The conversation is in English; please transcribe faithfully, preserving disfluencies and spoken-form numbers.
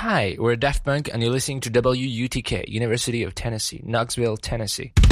Hi, we're Daft Punk and you're listening to W U T K, University of Tennessee, Knoxville, Tennessee.